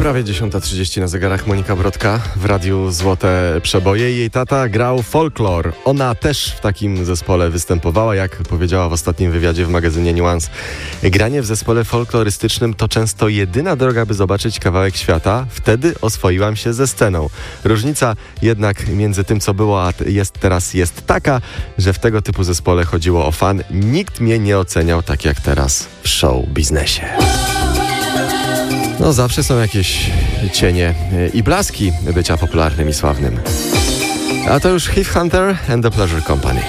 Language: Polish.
Prawie 10:30 na zegarach. Monika Brodka w radiu Złote Przeboje. Jej tata grał folklor. Ona też w takim zespole występowała, jak powiedziała w ostatnim wywiadzie w magazynie Nuance. Granie w zespole folklorystycznym to często jedyna droga, by zobaczyć kawałek świata. Wtedy oswoiłam się ze sceną. Różnica jednak między tym, co było, a teraz jest taka, że w tego typu zespole chodziło o fan. Nikt mnie nie oceniał tak jak teraz w show biznesie. No zawsze są jakieś cienie i blaski bycia popularnym i sławnym. A to już Heath Hunter and the Pleasure Company.